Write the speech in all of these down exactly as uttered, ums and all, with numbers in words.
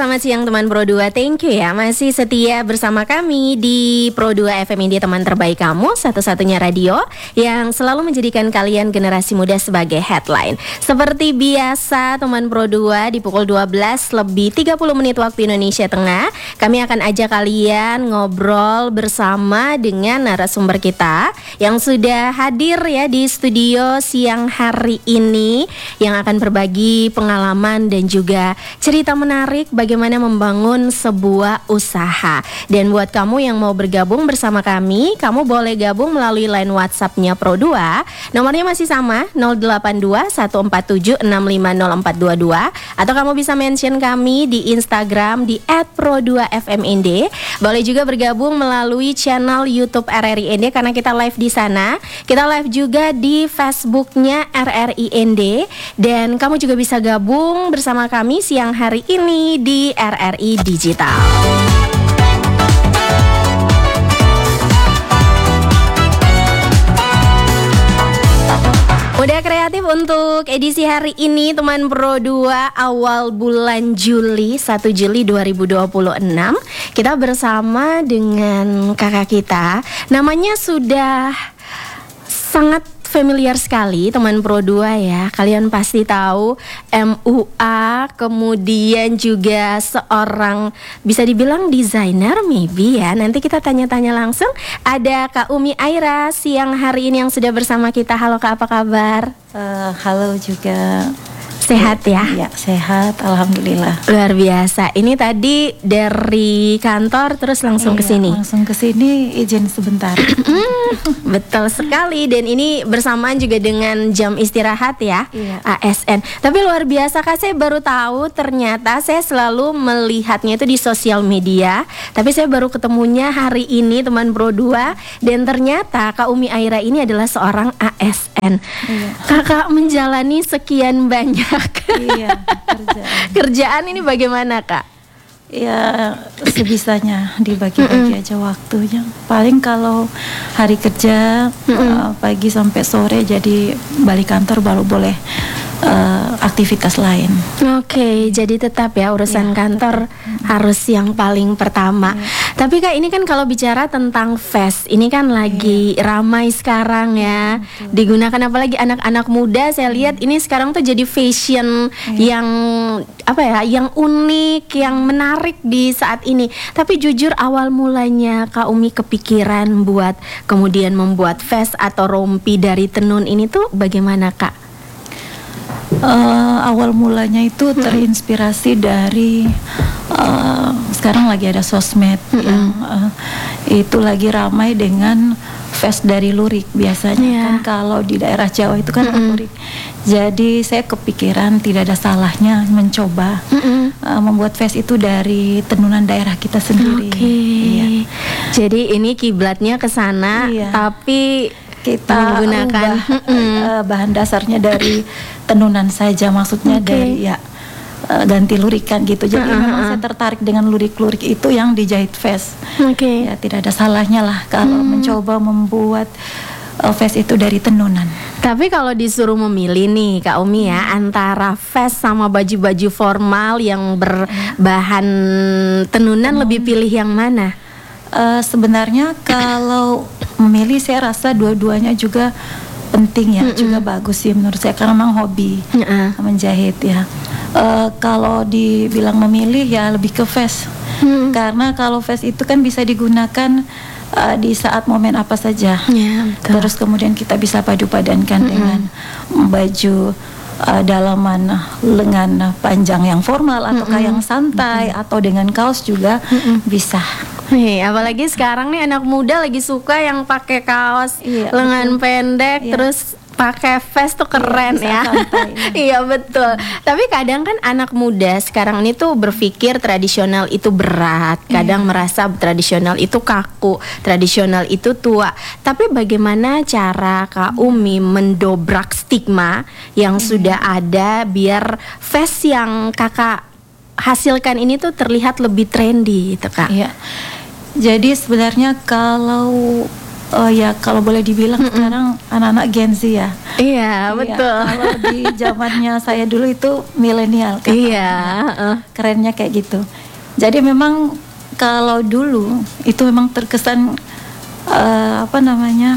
selamat siang teman Pro dua. Thank you ya masih setia bersama kami di Pro dua F M India, teman terbaik kamu, satu-satunya radio yang selalu menjadikan kalian generasi muda sebagai headline. Seperti biasa teman Pro dua, di pukul dua belas lebih tiga puluh menit waktu Indonesia Tengah, kami akan ajak kalian ngobrol bersama dengan narasumber kita yang sudah hadir ya di studio siang hari ini, yang akan berbagi pengalaman dan juga cerita menarik bagaimana membangun sebuah usaha. Dan buat kamu yang mau bergabung bersama kami, kamu boleh gabung melalui line WhatsApp-nya Pro dua. Nomornya masih sama, nol delapan dua satu empat tujuh enam lima nol empat dua dua. Atau kamu bisa mention kami di Instagram di et pro dua f m n d. Boleh juga bergabung melalui channel YouTube R R I N D karena kita live di sana. Kita live juga di Facebook-nya R R I N D. Dan kamu juga bisa gabung bersama kami siang hari ini di R R I Digital. Udah kreatif untuk edisi hari ini teman Pro dua, awal bulan Juli, satu Juli dua ribu dua puluh enam. Kita bersama dengan kakak kita, namanya sudah sangat familiar sekali teman Pro dua ya. Kalian pasti tahu M U A, kemudian juga seorang bisa dibilang desainer maybe ya. Nanti kita tanya-tanya langsung. Ada Kak Umi Aira siang hari ini yang sudah bersama kita. Halo Kak, apa kabar? Uh, halo juga. Sehat ya? Ya, sehat, alhamdulillah. Luar biasa. Ini tadi dari kantor terus langsung iya, ke sini. Langsung ke sini, izin sebentar. Betul sekali. Dan ini bersamaan juga dengan jam istirahat ya, iya. A S N. Tapi luar biasa Kak, saya baru tahu ternyata saya selalu melihatnya itu di sosial media, tapi saya baru ketemunya hari ini teman Pro dua. Dan ternyata Kak Umi Aira ini adalah seorang A S N. Iya. Kakak menjalani sekian banyak Iya, kerjaan. kerjaan ini bagaimana Kak? Ya sebisanya dibagi-bagi aja waktunya. Paling kalau hari kerja uh, pagi sampai sore, jadi balik kantor baru boleh uh, aktivitas lain. Oke, okay, jadi tetap ya urusan ya, kantor tetap. Harus yang paling pertama. Ya. Tapi Kak, ini kan kalau bicara tentang fest, ini kan lagi ya. ramai sekarang ya, ya digunakan apalagi anak-anak muda. Saya lihat ya. ini sekarang tuh jadi fashion ya. yang apa ya, yang unik, yang menarik di saat ini. Tapi jujur awal mulanya Kak Umi kepikiran buat kemudian membuat fest atau rompi dari tenun ini tuh bagaimana Kak? Uh, awal mulanya itu terinspirasi dari uh, sekarang lagi ada sosmed mm-hmm. yang uh, itu lagi ramai dengan fest dari lurik biasanya yeah. kan kalau di daerah Jawa itu kan mm-hmm. lurik. Jadi saya kepikiran tidak ada salahnya mencoba mm-hmm. uh, membuat fest itu dari tenunan daerah kita sendiri. Okay. Iya. Jadi ini kiblatnya ke sana, iya. tapi kita menggunakan uh, bahan dasarnya dari tenunan saja, maksudnya okay. dari ya uh, ganti lurikan gitu. Jadi uh-huh. memang saya tertarik dengan lurik-lurik itu yang dijahit vest. Okay. Ya tidak ada salahnya lah kalau hmm. mencoba membuat uh, vest itu dari tenunan. Tapi kalau disuruh memilih nih Kak Umi ya, antara vest sama baju-baju formal yang berbahan tenunan, hmm. lebih pilih yang mana? Uh, sebenarnya kalau memilih saya rasa dua-duanya juga penting ya, mm-mm. juga bagus sih menurut saya karena memang hobi mm-mm. menjahit ya. Uh, kalau dibilang memilih ya lebih ke vest, mm. karena kalau vest itu kan bisa digunakan uh, di saat momen apa saja. Yeah, terus kemudian kita bisa padu-padankan mm-mm. dengan baju Uh, dalaman lengan panjang yang formal ataukah mm-hmm. yang santai mm-hmm. atau dengan kaos juga mm-hmm. bisa. Nih, apalagi sekarang nih anak muda lagi suka yang pakai kaos iya, lengan betul. pendek iya. terus pakai vest tuh keren iya, ya. Iya betul. Tapi kadang kan anak muda sekarang ini tuh berpikir tradisional itu berat, kadang iya. merasa tradisional itu kaku, tradisional itu tua. Tapi bagaimana cara Kak Umi mendobrak stigma yang iya. sudah ada biar vest yang Kakak hasilkan ini tuh terlihat lebih trendy gitu Kak? Iya. Jadi sebenarnya kalau Oh ya, kalau boleh dibilang mm-mm. sekarang anak-anak Gen Z ya. Iya, betul. Kalau di zamannya saya dulu itu milenial kan. Iya, uh. kerennya kayak gitu. Jadi memang kalau dulu itu memang terkesan uh, apa namanya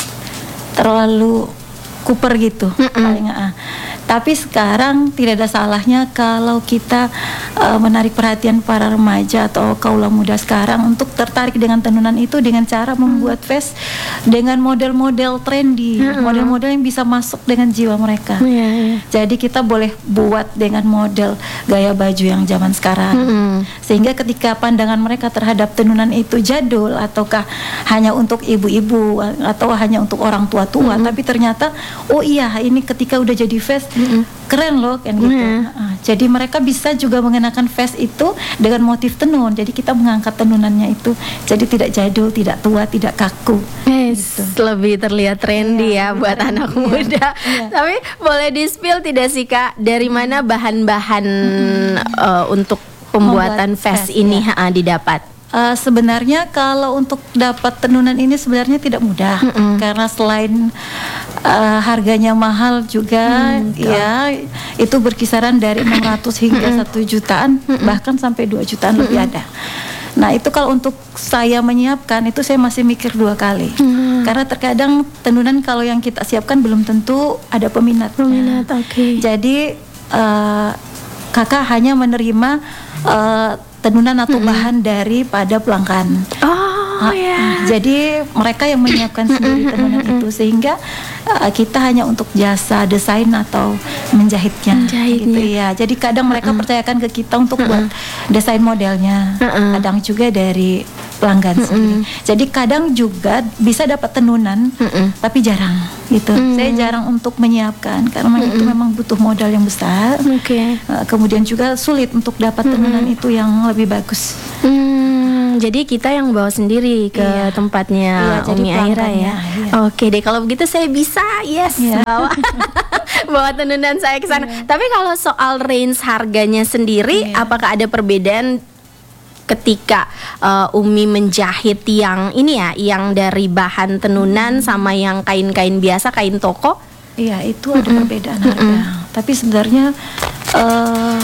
terlalu kuper gitu, paling uh. Tapi sekarang tidak ada salahnya kalau kita uh, menarik perhatian para remaja atau kaula muda sekarang untuk tertarik dengan tenunan itu dengan cara membuat vest dengan model-model trendy, hmm. model-model yang bisa masuk dengan jiwa mereka. Yeah, yeah. Jadi kita boleh buat dengan model gaya baju yang zaman sekarang, hmm. sehingga ketika pandangan mereka terhadap tenunan itu jadul ataukah hanya untuk ibu-ibu atau hanya untuk orang tua-tua, hmm. tapi ternyata oh iya ini ketika udah jadi vest mm-hmm. keren loh kan gitu. Mm. Nah, jadi mereka bisa juga mengenakan vest itu dengan motif tenun. Jadi kita mengangkat tenunannya itu jadi tidak jadul, tidak tua, tidak kaku. Yes, gitu. Lebih terlihat trendy iya, ya buat trendy, anak muda. Iya, iya. Tapi boleh di-spill tidak sih Kak dari mana bahan-bahan mm-hmm. uh, untuk pembuatan vest, vest ini ya. ha, didapat? Uh, sebenarnya kalau untuk dapat tenunan ini sebenarnya tidak mudah, mm-mm. karena selain uh, harganya mahal juga, mm, ya itu berkisaran dari enam ratus hingga satu jutaan, mm-mm. bahkan sampai dua jutaan mm-mm. lebih ada. Nah itu kalau untuk saya menyiapkan itu saya masih mikir dua kali, mm. karena terkadang tenunan kalau yang kita siapkan belum tentu ada peminatnya. Peminat, oke. Okay. Jadi uh, kakak hanya menerima uh, tenunan atau mm-hmm. bahan daripada pelanggan. Oh ya. Yeah. Jadi mereka yang menyiapkan sendiri tenunan itu sehingga uh, kita hanya untuk jasa desain atau menjahitnya. Menjahitnya. Gitu ya. Jadi kadang mereka uh-uh. percayakan ke kita untuk uh-uh. buat desain modelnya. Uh-uh. Kadang juga dari pelanggan uh-uh. sendiri. Jadi kadang juga bisa dapat tenunan uh-uh. tapi jarang gitu. Uh-uh. Saya jarang untuk menyiapkan karena uh-uh. itu memang butuh modal yang besar. Okay. Uh, kemudian juga sulit untuk dapat tenunan uh-uh. itu yang lebih bagus. Hmm, jadi kita yang bawa sendiri ke iya. tempatnya iya, Umi Aira ya. Iya. Oke deh, kalau begitu saya bisa yes iya. bawa bawa tenunan saya ke sana. Iya. Tapi kalau soal range harganya sendiri, iya. apakah ada perbedaan ketika uh, Umi menjahit yang ini ya, yang dari bahan tenunan hmm. sama yang kain-kain biasa, kain toko? Iya, itu ada mm-hmm. perbedaan harga. Mm-hmm. Tapi sebenarnya uh,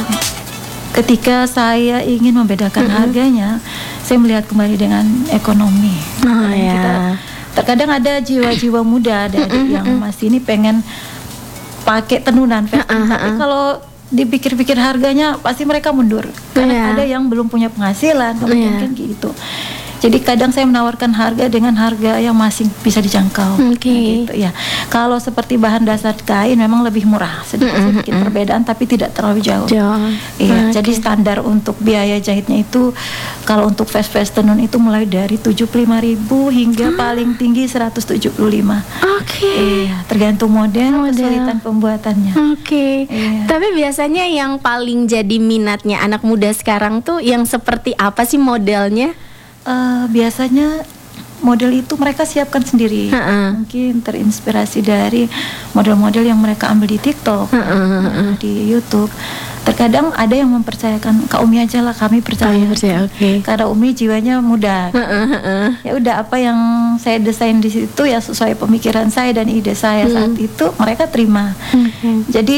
ketika saya ingin membedakan mm-hmm. harganya, saya melihat kembali dengan ekonomi. Oh, ya. Kita, terkadang ada jiwa-jiwa muda ada mm-hmm. yang masih ini pengen pakai tenunan, uh-uh. tapi kalau dipikir-pikir harganya pasti mereka mundur karena yeah. ada yang belum punya penghasilan, kemudian yeah. kan gitu. Jadi kadang saya menawarkan harga dengan harga yang masih bisa dijangkau. Okay. Gitu ya. Kalau seperti bahan dasar kain memang lebih murah, sedikit-sedikit mm-hmm. perbedaan tapi tidak terlalu jauh. Jauh. Iya. Okay. Jadi standar untuk biaya jahitnya itu kalau untuk vest-vest tenun itu mulai dari tujuh puluh lima ribu hingga hmm. paling tinggi seratus tujuh puluh lima. Oke. Okay. Iya, tergantung model, model. kesulitan pembuatannya. Oke. Okay. Iya. Tapi biasanya yang paling jadi minatnya anak muda sekarang tuh yang seperti apa sih modelnya? Uh, biasanya model itu mereka siapkan sendiri. Uh-uh. Mungkin terinspirasi dari model-model yang mereka ambil di TikTok, uh-uh. uh, di YouTube. Terkadang ada yang mempercayakan Kak Umi aja lah, kami percaya. Kami percaya, oke. Okay. Karena Umi jiwanya muda. Uh-uh. Uh-uh. Ya udah, apa yang saya desain di situ ya sesuai pemikiran saya dan ide saya hmm. saat itu, mereka terima. Okay. Jadi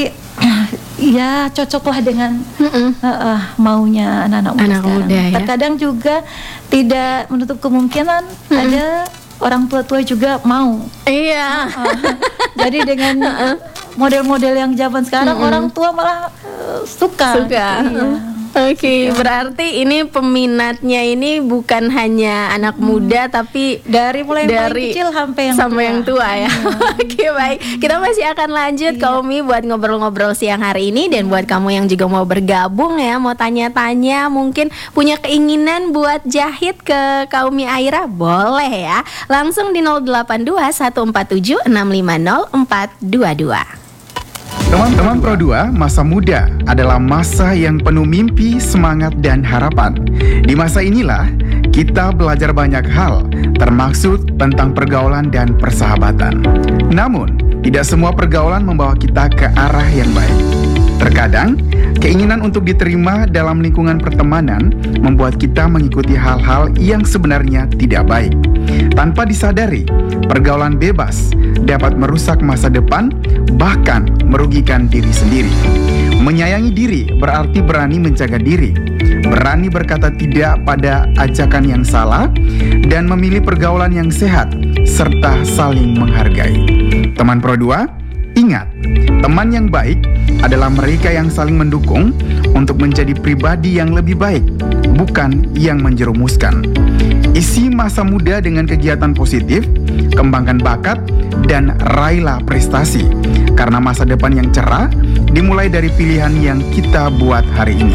ya cocoklah dengan uh-uh. uh, maunya anak-anak muda Anak sekarang. Muda, ya? Terkadang juga tidak menutup kemungkinan uh-uh. ada orang tua-tua juga mau. Iya. Uh, jadi dengan uh-uh. model-model yang zaman sekarang uh-uh. orang tua malah uh, suka. Suka. Gitu, iya. Oke, okay, berarti ini peminatnya ini bukan hanya anak hmm. muda tapi dari mulai dari kecil sampai yang sampai tua. yang tua ya. Iya. Oke, okay, baik. Kita masih akan lanjut iya. Kak Umi buat ngobrol-ngobrol siang hari ini, dan buat kamu yang juga mau bergabung ya, mau tanya-tanya, mungkin punya keinginan buat jahit ke Kak Umi Aira, boleh ya. Langsung di nol delapan dua satu empat tujuh enam lima nol empat dua dua. Teman-teman Pro dua, masa muda adalah masa yang penuh mimpi, semangat, dan harapan. Di masa inilah, kita belajar banyak hal, termaksud tentang pergaulan dan persahabatan. Namun, tidak semua pergaulan membawa kita ke arah yang baik. Terkadang, keinginan untuk diterima dalam lingkungan pertemanan membuat kita mengikuti hal-hal yang sebenarnya tidak baik. Tanpa disadari, pergaulan bebas dapat merusak masa depan, bahkan merugikan diri sendiri. Menyayangi diri berarti berani menjaga diri, berani berkata tidak pada ajakan yang salah, dan memilih pergaulan yang sehat, serta saling menghargai. Teman Pro dua, ingat, teman yang baik adalah mereka yang saling mendukung untuk menjadi pribadi yang lebih baik, bukan yang menjerumuskan. Isi masa muda dengan kegiatan positif, kembangkan bakat, dan raihlah prestasi. Karena masa depan yang cerah dimulai dari pilihan yang kita buat hari ini.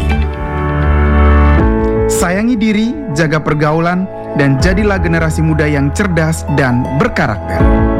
Sayangi diri, jaga pergaulan, dan jadilah generasi muda yang cerdas dan berkarakter.